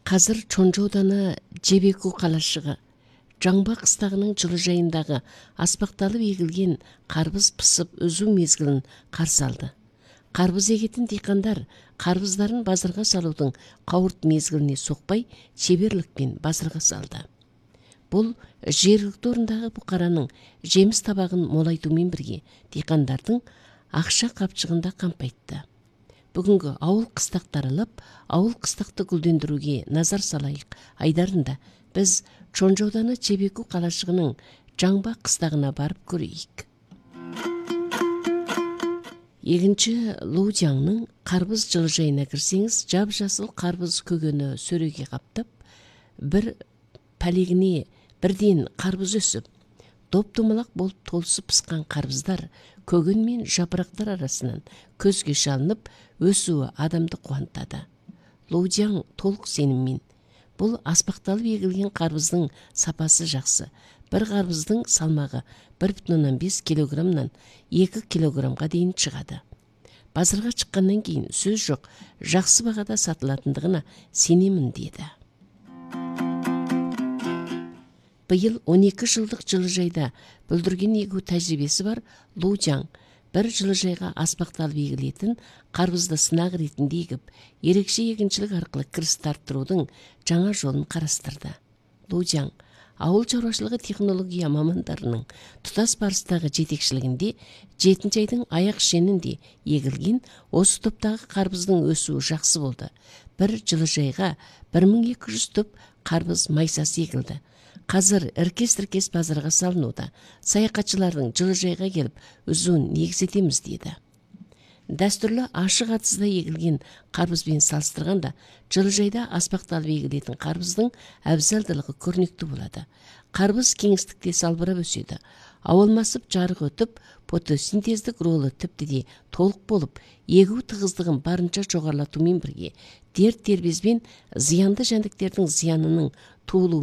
Қазір Чонжо ауданы Жебеку қалашығы Жаңба қыстағының жылыжайындағы аспақталып егілген қарбыз пысып өзу мезгілін қарсы алды. Қарбыз егетін диқандар қарбыздарын базарға салудың қауырт мезгіліне соқпай шеберлікпен базарға салды. Бұл жергілікті орындағы бұқараның жеміс табағын молайтумен бірге диқандардың ақша қапшығында қампайтты. Бүгінгі ауыл қыстақты аралап, ауыл қыстақты гүлдендіруге назар салайық айдарында біз Чонжо ауданы Жебеку қалашығының Жаңба қыстағына барып көрейік. Екінші Лоудяңның қарбыз жылыжайына кірсеңіз, жап-жасыл қарбыз көгені сөреге қаптап, бір пәлегіне бірден қарбыз өсіп, доп-домалақ болып толысып пысқан қарбыздар көген мен жапырақтар арасынан көзге шалынып, өсуі адамды қуантады. Лоудяң толық сеніммен. Бұл аспақталып егілген қарбыздың сапасы жақсы. Бір қарбыздың салмағы 1,5 килограммнан 2 килограммға дейін шығады. Базарға шыққаннан кейін сөз жоқ, жақсы бағада сатылатындығына сенемін деді. Биыл 12 жылдық жылыжайда бүлдірген егу тәжірибесі бар Лоудяң бір жылыжайға аспақталып егілетін қарбызды сынақ ретінде егіп, ерекше егіншілік арқылы кіріс арттырудың жаңа жолын қарастырды. Лоудяң ауыл шаруашылығы технология мамандарының тұтас барыстағы жетекшілігінде 7 айдың аяқ шенінде егілген осы топтағы қарбыздың өсуі жақсы болды. Бір жылыжайға 1200 топ қарбыз майсасы егілді. Қазір іркес-тіркес базарға салынуда. Саяхатшылардың жылыжайға келіп үзуін негізетеміз деді. Дәстүрлі ашық атызда егілген қарбызбен салыстырғанда жылыжайда аспақталып егілетін қарбыздың әбзалдылығы көрнекті болады. Қарбыз кеңістікте салбырап өседі. Ауылмасып жарық өтіп, фотосинтездік ролы тіпті де толық болып, егу тығыздығын барынша жоғарлатумен бірге дерт-дербезбен зиянды жәндіктердің зиянының туылуы